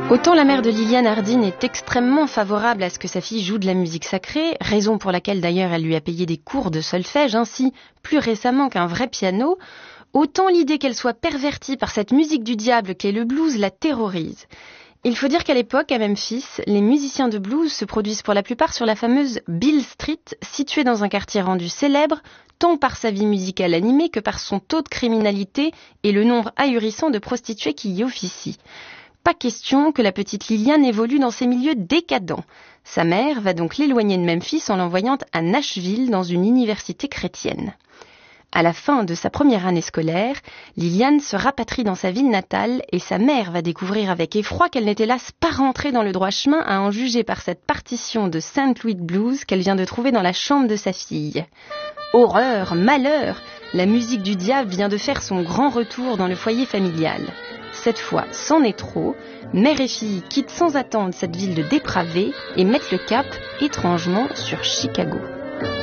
Autant la mère de Liliane Hardin est extrêmement favorable à ce que sa fille joue de la musique sacrée, raison pour laquelle d'ailleurs elle lui a payé des cours de solfège, ainsi plus récemment qu'un vrai piano, autant l'idée qu'elle soit pervertie par cette musique du diable qu'est le blues la terrorise. Il faut dire qu'à l'époque, à Memphis, les musiciens de blues se produisent pour la plupart sur la fameuse Beale Street, située dans un quartier rendu célèbre, tant par sa vie musicale animée que par son taux de criminalité et le nombre ahurissant de prostituées qui y officient. Pas question que la petite Liliane évolue dans ces milieux décadents. Sa mère va donc l'éloigner de Memphis en l'envoyant à Nashville dans une université chrétienne. À la fin de sa première année scolaire, Liliane se rapatrie dans sa ville natale et sa mère va découvrir avec effroi qu'elle n'est hélas pas rentrée dans le droit chemin à en juger par cette partition de St. Louis Blues qu'elle vient de trouver dans la chambre de sa fille. Horreur, malheur, la musique du diable vient de faire son grand retour dans le foyer familial. Cette fois, c'en est trop, mère et fille quittent sans attendre cette ville de dépravés et mettent le cap, étrangement, sur Chicago.